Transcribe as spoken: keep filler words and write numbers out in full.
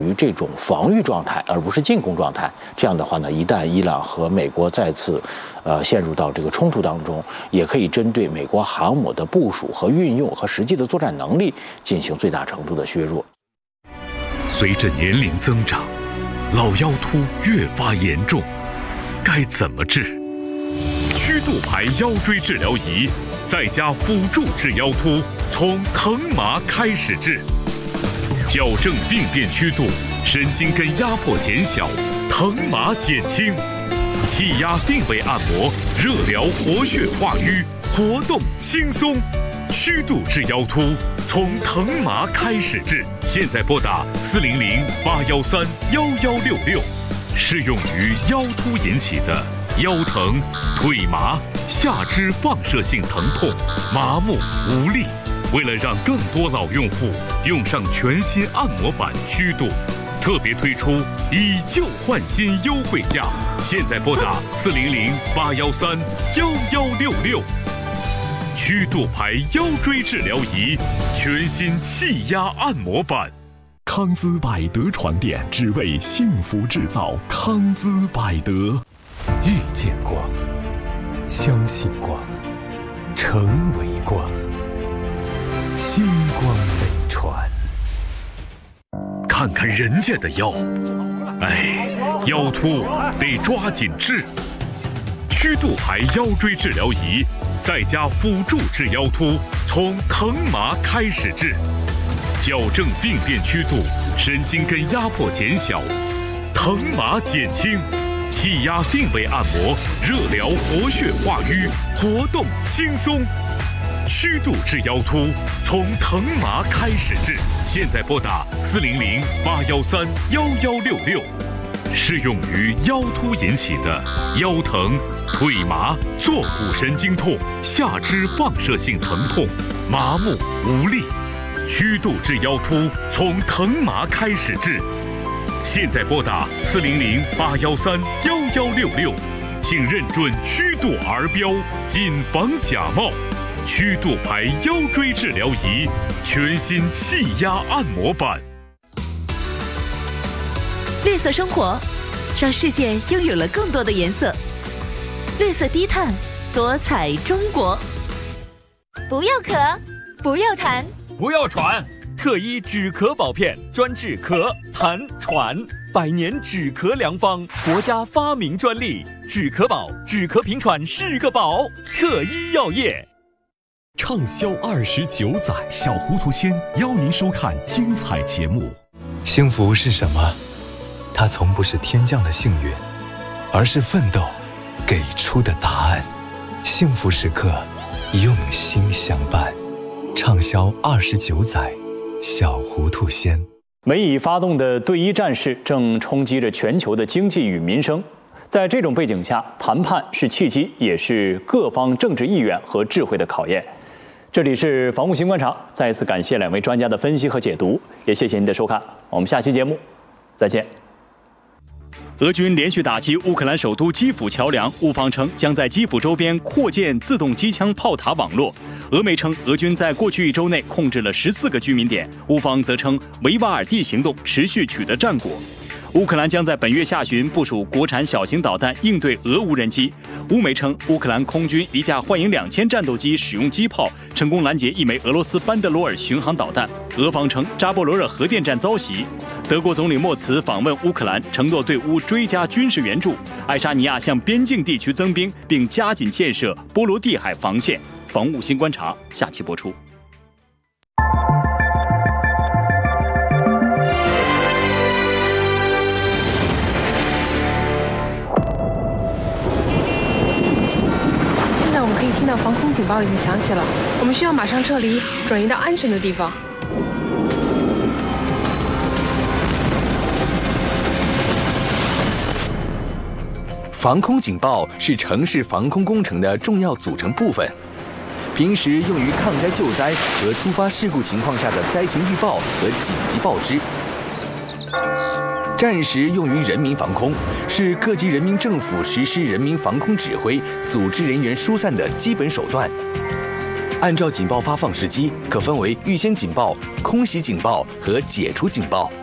于这种防御状态，而不是进攻状态。这样的话呢，一旦伊朗和美国再次呃陷入到这个冲突当中，也可以针对美国航母的部署和运用和实际的作战能力进行最大程度的削弱。 随着年龄增长，老腰突越发严重，该怎么治？曲度牌腰椎治疗仪再加辅助治腰突，从疼麻开始治，矫正病变曲度，神经根压迫减小，疼麻减轻，气压定位按摩，热疗活血化瘀，活动轻松。曲度治腰突，从疼麻开始治。现在拨打四零零八幺三幺幺六六，适用于腰突引起的腰疼、腿麻、下肢放射性疼痛、麻木无力。为了让更多老用户用上全新按摩版曲度，特别推出以旧换新优惠价。现在拨打四零零八幺三幺幺六六。曲度牌腰椎治疗仪，全新气压按摩版。 康姿百德床垫，只为幸福制造。康姿百德， 遇见光，相信光，成为光，星光美传。 看看人家的腰，哎，腰突得抓紧治。曲度牌腰椎治疗仪再加辅助治腰突，从疼麻开始治，矫正病变曲度，神经根压迫减小，疼麻减轻，气压定位按摩，热疗活血化瘀，活动轻松。曲度治腰突，从疼麻开始治。现在拨打四零零八幺三幺幺六六，适用于腰突引起的腰疼、腿麻、坐骨神经痛、下肢放射性疼痛、麻木无力。曲度治腰突，从疼麻开始治。现在拨打四零零八幺三幺幺六六，请认准曲度儿标，谨防假冒。曲度牌腰椎治疗仪，全新气压按摩版。 绿色生活，让世界拥有了更多的颜色。绿色低碳，多彩中国。 不要咳，不要痰， 不要喘。特一止咳宝片，专治咳、痰、喘，百年止咳良方，国家发明专利。止咳宝，止咳平喘是个宝。特一药业。 畅销二十九载，小糊涂仙邀您收看精彩节目。 幸福是什么？它从不是天降的幸运，而是奋斗给出的答案。幸福时刻，用心相伴。畅销二十九载，小糊涂仙。 美以发动的对伊战事正冲击着全球的经济与民生。在这种背景下，谈判是契机，也是各方政治意愿和智慧的考验。这里是防务新观察，再一次感谢两位专家的分析和解读，也谢谢您的收看，我们下期节目再见。俄军连续打击乌克兰首都基辅桥梁，乌方称将在基辅周边扩建自动机枪炮塔网络。俄媒称，俄军在过去一周内控制了十四个居民点，乌方则称维瓦尔第行动持续取得战果。乌克兰将在本月下旬部署国产小型导弹应对俄无人机。乌媒称，乌克兰空军一架幻影两千战斗机使用机炮成功拦截一枚俄罗斯班德罗尔巡航导弹。俄方称，扎波罗热核电站遭袭。德国总理莫茨访问乌克兰，承诺对乌追加军事援助。爱沙尼亚向边境地区增兵，并加紧建设波罗的海防线。防务新观察，下期播出。 听到防空警报已经响起了，我们需要马上撤离，转移到安全的地方。 防空警报是城市防空工程的重要组成部分，平时用于抗灾救灾和突发事故情况下的灾情预报和紧急报知。战时用于人民防空，是各级人民政府实施人民防空指挥、组织人员疏散的基本手段。按照警报发放时机，可分为预先警报、空袭警报和解除警报。